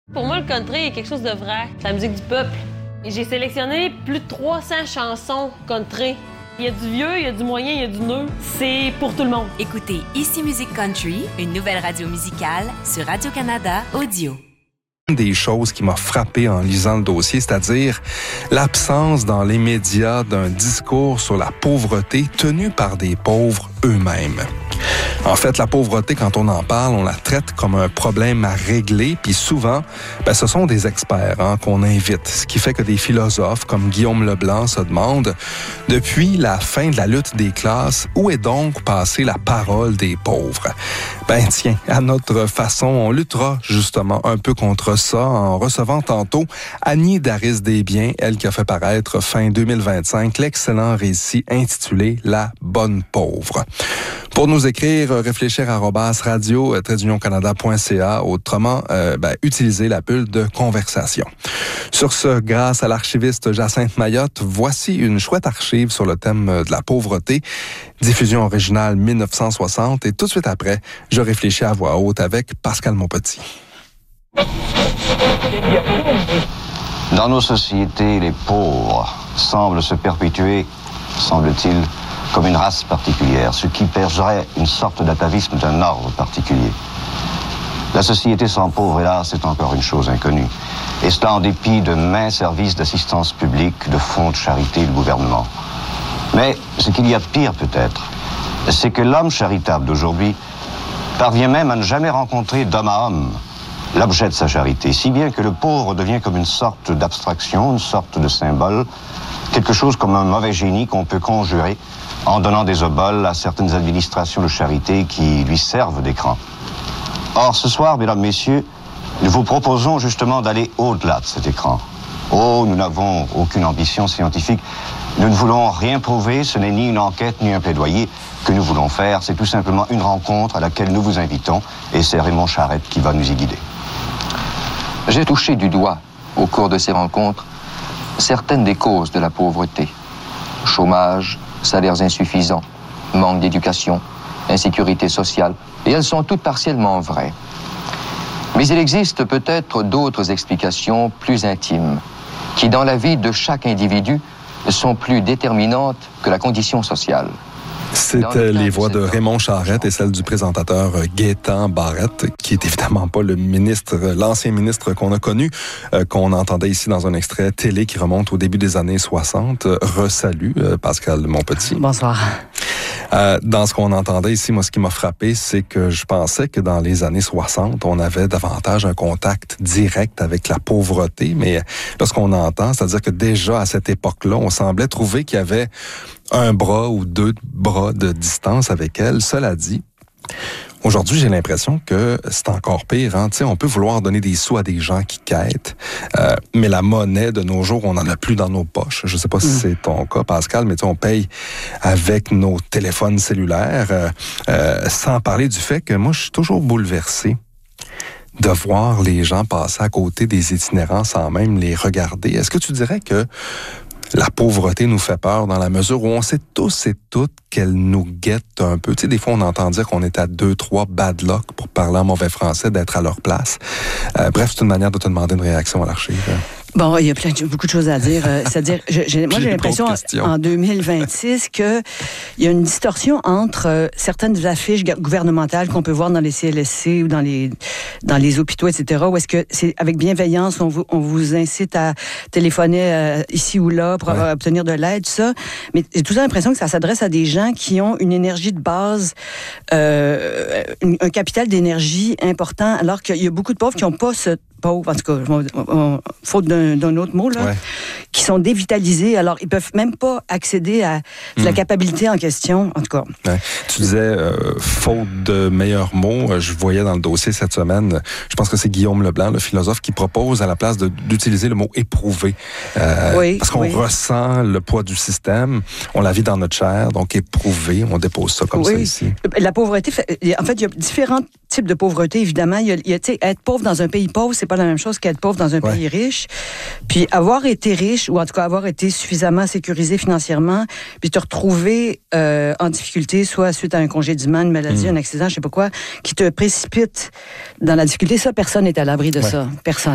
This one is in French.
Pour moi, le country est quelque chose de vrai. C'est la musique du peuple. Et j'ai sélectionné plus de 300 chansons country. Il y a du vieux, il y a du moyen, il y a du neuf. C'est pour tout le monde. Écoutez Ici Musique Country, une nouvelle radio musicale sur Radio-Canada Audio. Des choses qui m'a frappé en lisant le dossier, c'est-à-dire l'absence dans les médias d'un discours sur la pauvreté tenu par des pauvres eux-mêmes. En fait, la pauvreté, quand on en parle, on la traite comme un problème à régler, puis souvent, ce sont des experts qu'on invite, ce qui fait que des philosophes comme Guillaume Leblanc se demandent, depuis la fin de la lutte des classes, où est donc passée la parole des pauvres? Tiens, à notre façon, on luttera justement un peu contre ça en recevant tantôt Annie Daris-Desbiens, elle qui a fait paraître fin 2025 l'excellent récit intitulé « La bonne pauvre ». Pour nous écrire, réfléchir@radio-canada.ca, autrement, utiliser la bulle de conversation. Sur ce, grâce à l'archiviste Jacinthe Mayotte, voici une chouette archive sur le thème de la pauvreté, diffusion originale 1960, et tout de suite après, je réfléchis à voix haute avec Pascal Monpetit. Dans nos sociétés, les pauvres semblent se perpétuer, semble-t-il, comme une race particulière, ce qui pergerait une sorte d'atavisme d'un ordre particulier. La société sans pauvres, hélas, c'est encore une chose inconnue. Et cela en dépit de maints services d'assistance publique, de fonds de charité du gouvernement. Mais ce qu'il y a de pire peut-être, c'est que l'homme charitable d'aujourd'hui parvient même à ne jamais rencontrer d'homme à homme l'objet de sa charité, si bien que le pauvre devient comme une sorte d'abstraction, une sorte de symbole, quelque chose comme un mauvais génie qu'on peut conjurer en donnant des oboles à certaines administrations de charité qui lui servent d'écran. Or, ce soir, mesdames, messieurs, nous vous proposons justement d'aller au-delà de cet écran. Oh, nous n'avons aucune ambition scientifique. Nous ne voulons rien prouver, ce n'est ni une enquête ni un plaidoyer que nous voulons faire. C'est tout simplement une rencontre à laquelle nous vous invitons et c'est Raymond Charette qui va nous y guider. J'ai touché du doigt, au cours de ces rencontres, certaines des causes de la pauvreté. Chômage, salaires insuffisants, manque d'éducation, insécurité sociale, et elles sont toutes partiellement vraies. Mais il existe peut-être d'autres explications plus intimes, qui dans la vie de chaque individu sont plus déterminantes que la condition sociale. C'était les voix de Raymond Charette et celle du présentateur Gaétan Barrette, qui est évidemment pas l'ancien ministre qu'on a connu, qu'on entendait ici dans un extrait télé qui remonte au début des années 60. Resalut, Pascal Monpetit. Bonsoir. Dans ce qu'on entendait ici, moi, ce qui m'a frappé, c'est que je pensais que dans les années 60, on avait davantage un contact direct avec la pauvreté, mais là, ce qu'on entend, c'est-à-dire que déjà à cette époque-là, on semblait trouver qu'il y avait un bras ou deux bras de distance avec elle. Cela dit, aujourd'hui, j'ai l'impression que c'est encore pire. On peut vouloir donner des sous à des gens qui quêtent, mais la monnaie de nos jours, on n'en a plus dans nos poches. Je ne sais pas si c'est ton cas, Pascal, mais on paye avec nos téléphones cellulaires, sans parler du fait que moi, je suis toujours bouleversé de voir les gens passer à côté des itinérants sans même les regarder. Est-ce que tu dirais que la pauvreté nous fait peur dans la mesure où on sait tous et toutes qu'elle nous guette un peu. Tu sais, des fois, on entend dire qu'on est à 2-3 bad luck, pour parler en mauvais français, d'être à leur place. Bref, c'est une manière de te demander une réaction à l'archive. Bon, il y a beaucoup de choses à dire. C'est-à-dire, moi, j'ai l'impression, en 2026, qu'il y a une distorsion entre certaines affiches gouvernementales qu'on peut voir dans les CLSC ou dans les hôpitaux, etc., où est-ce que c'est avec bienveillance, on vous incite à téléphoner ici ou là pour obtenir de l'aide, tout ça. Mais j'ai tout ça l'impression que ça s'adresse à des gens qui ont une énergie de base, un capital d'énergie important, alors qu'il y a beaucoup de pauvres qui n'ont pas ce pauvres, en tout cas, faute d'un autre mot, là, qui sont dévitalisés. Alors, ils peuvent même pas accéder à la capacité en question, en tout cas. Ouais. Tu disais, faute de meilleurs mots, je voyais dans le dossier cette semaine, je pense que c'est Guillaume Leblanc, le philosophe, qui propose à la place d'utiliser le mot « éprouver ». Parce qu'on ressent le poids du système, on la vit dans notre chair, donc éprouver, on dépose ça comme ça ici. La pauvreté, en fait, il y a différents types de pauvreté, évidemment. Il y a être pauvre dans un pays pauvre, c'est pas la même chose qu'être pauvre dans un pays riche. Puis avoir été riche, ou en tout cas avoir été suffisamment sécurisé financièrement, puis te retrouver en difficulté, soit suite à un congédiement, une maladie, un accident, je sais pas quoi, qui te précipite dans la difficulté, ça, personne n'est à l'abri de ça. Personne.